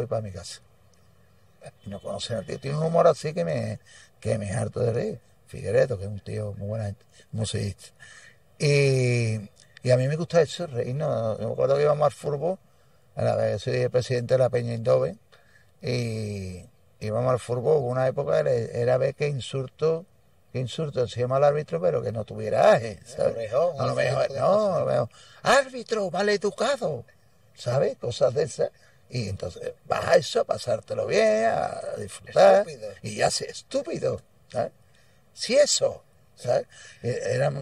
voy para mi casa. Y no conocen al tío. Tiene un humor así que me es harto de reír. Figueredo, que es un tío muy buena gente, musicista. Y a mí me gusta eso, reírnos. Yo me acuerdo que íbamos al fútbol, a la vez soy el presidente de la Peña Indoven, y íbamos al fútbol, una época era ver qué insulto se llama al árbitro, pero que no tuviera aje, ¿sabes? A lo mejor, no, a lo mejor, árbitro, mal educado, ¿sabes? Cosas de esas. Y entonces vas a eso, a pasártelo bien, a disfrutar. Estúpido. Y ya sé, estúpido, ¿sabes? Si eso, ¿sabes? Era